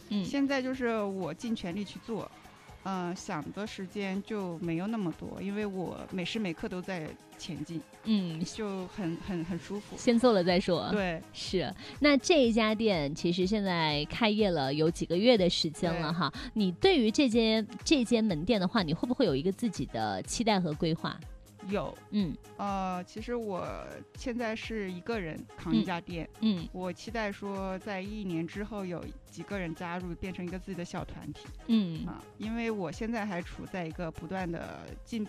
现在就是我尽全力去做，想的时间就没有那么多，因为我每时每刻都在前进，就很舒服。 先做了再说。 对， 是。那这一家店其实现在开业了有几个月的时间了哈，你对于这间门店的话，你会不会有一个自己的期待和规划？ 有，其实我现在是一个人扛一家店，我期待说在1年之后有几个人加入，变成一个自己的小团体，因为我现在还处在一个不断的进步